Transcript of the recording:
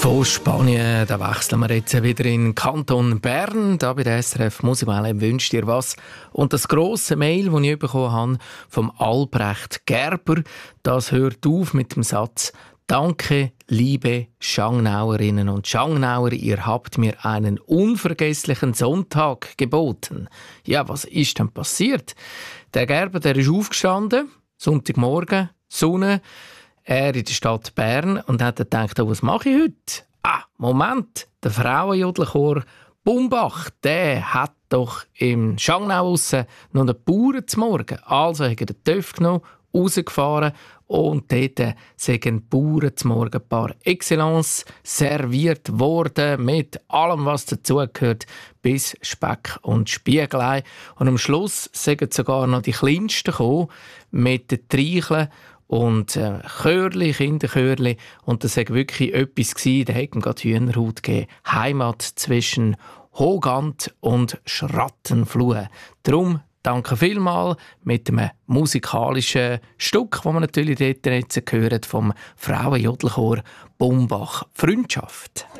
Von Spanien, da wechseln wir jetzt wieder in den Kanton Bern. Da bei der SRF Musikwelle wünscht dir was. Und das grosse Mail, das ich bekommen habe, vom Albrecht Gerber, das hört auf mit dem Satz: Danke, liebe Schangnauerinnen und Schangnauer, ihr habt mir einen unvergesslichen Sonntag geboten. Ja, was ist denn passiert? Der Gerber, der ist aufgestanden, Sonntagmorgen, Sonne, er in der Stadt Bern, und hat gedacht, oh, was mache ich heute? Moment, der Frauenjodelchor Bumbach, der hat doch im Schangnau aussen noch einen Bauern zum Morgen. Also hat er den Töff genommen, rausgefahren und dort sind ein Bauern zum Morgen par excellence serviert worden mit allem, was dazugehört, bis Speck und Spiegelei. Und am Schluss sind sogar noch die Kleinsten gekommen mit den Treicheln und Chörli, Kinderchörli. Und das war wirklich etwas, da hat ihm gerade Hühnerhaut gegeben. Heimat zwischen Hogant und Schrattenfluh. Darum danke vielmals mit einem musikalischen Stück, das man natürlich dort jetzt gehört, vom Frauenjodelchor Bumbach. Freundschaft.